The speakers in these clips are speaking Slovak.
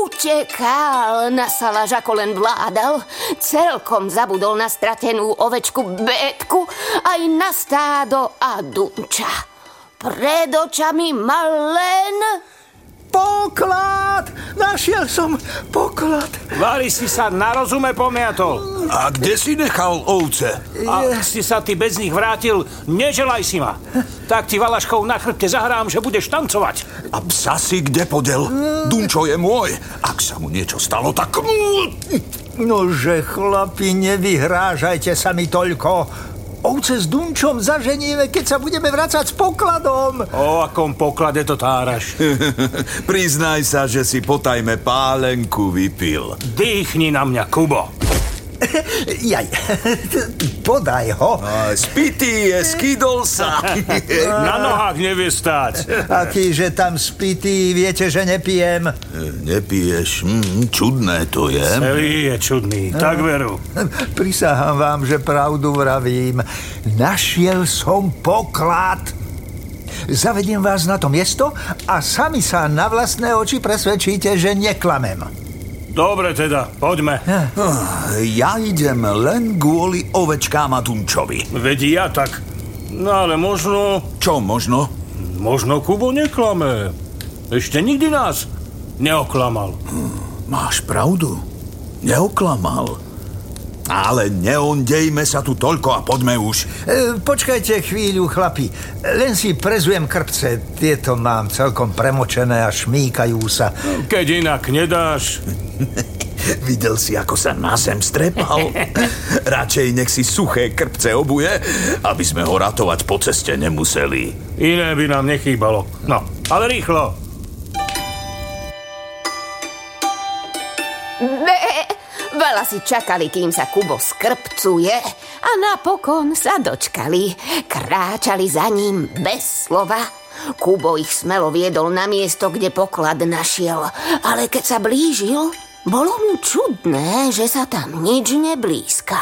Utekal na salaž, ako len vládal. Celkom zabudol na stratenú ovečku Bétku, aj na stádo a Dunča. Pred očami mal len... Poklad! Našiel som poklad. Vary si sa na rozume pomiatol. A kde si nechal ovce? A si sa ty bez nich vrátil, neželaj si ma. Tak ti valaškou na chrbte zahrám, že budeš tancovať. A psa si kde podel? Dunčo je môj. Ak sa mu niečo stalo, tak... Nože, chlapi, nevyhrážajte sa mi toľko. Ovce s Dunčom zaženíme, keď sa budeme vracať s pokladom. O akom poklade to táraš? Priznaj sa, že si potajme pálenku vypil. Dýchni na mňa, Kubo. Jaj, podaj ho. Spitý je, skydol sa. Na nohách nevie stáť. Akýže tam spitý, viete, že nepijem. Nepiješ? Čudné to je. Celý je čudný, tak veru. Prisahám vám, že pravdu vravím. Našiel som poklad. Zavediem vás na to miesto a sami sa na vlastné oči presvedčíte, že neklamem. Dobre teda, poďme. Ja idem len kvôli ovečkám a Dunčovi. Veď ja tak. No ale možno... Čo možno? Možno Kubo neklame. Ešte nikdy nás neoklamal. Máš pravdu. Neoklamal. Ale neondejme sa tu toľko a poďme už. Počkajte chvíľu, chlapi. Len si prezujem krpce. Tieto mám celkom premočené a šmýkajú sa. Keď inak nedáš... Videl si, ako sa na zem strepal? Radšej nech si suché krpce obuje, aby sme ho ratovať po ceste nemuseli. Iné by nám nechýbalo. No, ale rýchlo. Veľa si čakali, kým sa Kubo skrpcuje a napokon sa dočkali. Kráčali za ním bez slova. Kubo ich smelo viedol na miesto, kde poklad našiel. Ale keď sa blížil, bolo mu čudné, že sa tam nič neblízka.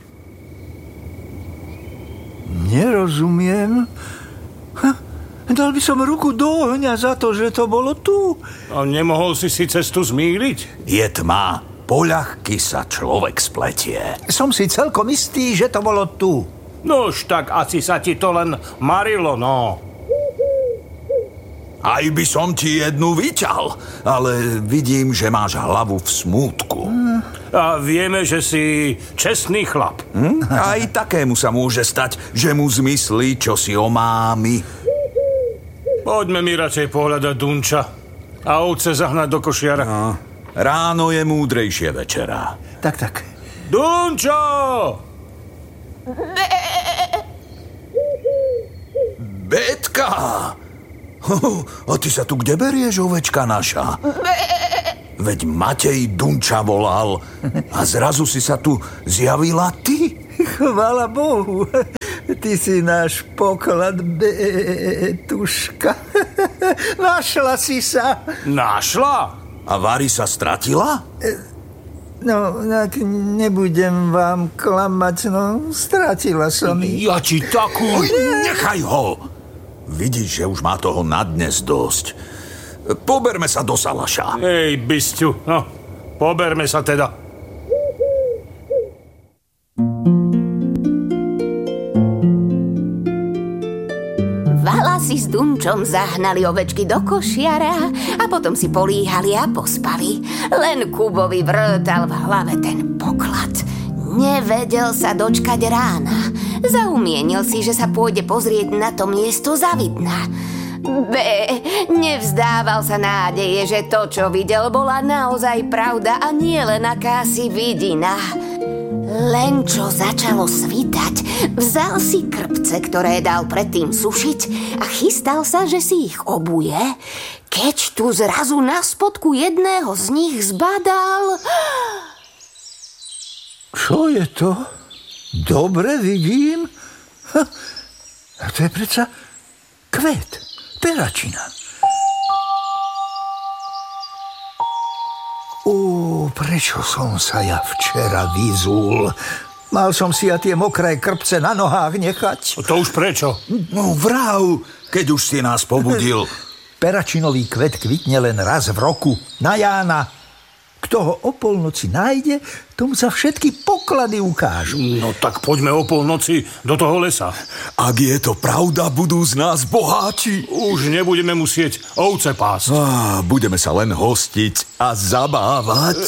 Nerozumiem. Dal by som ruku do ohňa za to, že to bolo tu. A nemohol si cestu zmýliť? Je tma. Poľahky sa človek spletie. Som si celkom istý, že to bolo tu. Nož, tak asi sa ti to len marilo, no. Aj by som ti jednu vyťal, ale vidím, že máš hlavu v smútku. A vieme, že si čestný chlap. Aj takému sa môže stať, že mu zmyslí, čo si o mámi. Poďme mi radšej pohľadať Dunča a ovce zahnať do košiara. No, ráno je múdrejšie večera. Tak. Dunčo! Bétka! A ty sa tu kde berieš, ovečka naša? Veď Matej Dunča volal a zrazu si sa tu zjavila ty? Chvála Bohu. Ty si náš poklad, Bétuška. Našla si sa. Našla? A Vary sa stratila? No, nebudem vám klamať, no, stratila som ich. Ja ti takú... Nechaj ho! Vidíš, že už má toho na dnes dosť. Poberme sa do salaša. Ej, bysťu, no, poberme sa teda. Vala si s Dunčom zahnali ovečky do košiara a potom si políhali a pospali. Len Kubovi vrtal v hlave ten poklad. Nevedel sa dočkať rána. Zaumienil si, že sa pôjde pozrieť na to miesto zavidna. Nevzdával sa nádeje, že to, čo videl, bola naozaj pravda a nie len akási vidina. Len čo začalo svítať, vzal si krpce, ktoré dal predtým sušiť a chystal sa, že si ich obuje, keď tu zrazu na spodku jedného z nich zbadal... Čo je to? Dobre vidím. A to je predsa kvet, peračina. Prečo som sa ja včera vyzul? Mal som si ja tie mokré krpce na nohách nechať. To už prečo? No vrav, keď už si nás pobudil. Peračinový kvet kvitne len raz v roku, na Jána. Kto ho o polnoci nájde, tomu sa všetky poklady ukážu. No tak poďme o polnoci do toho lesa. Ak je to pravda, budú z nás boháči. Už nebudeme musieť ovce pásť. Budeme sa len hostiť a zabávať.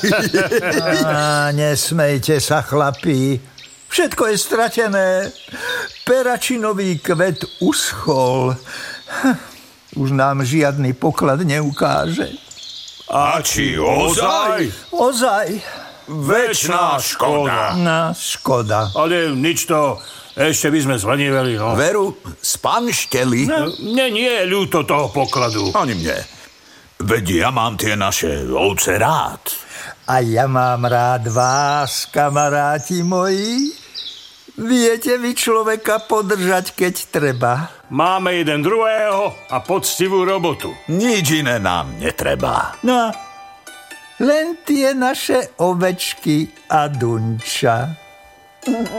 Nesmejte sa, chlapí. Všetko je stratené. Peračinový kvet uschol. Už nám žiadny poklad neukáže. A či ozaj? Ozaj. Večná škoda. Škoda. Ale nič to, ešte by sme zleniveli, no. Veru, spanšteli. Mne nie je ľúto toho pokladu. Ani mne. Veď ja mám tie naše ovce rád. A ja mám rád vás, kamaráti moji. Viete vy človeka podržať, keď treba. Máme jeden druhého a poctivú robotu. Nič iné nám netreba. No, len tie naše ovečky a Dunča.